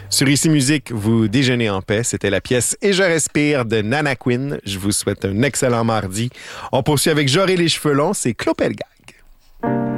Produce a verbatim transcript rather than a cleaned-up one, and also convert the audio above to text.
Sur Ici Musique, vous déjeunez en paix. C'était la pièce « Et je respire » de Nana Quinn. Je vous souhaite un excellent mardi. On poursuit avec J'aurai les cheveux longs. C'est Clopelgag.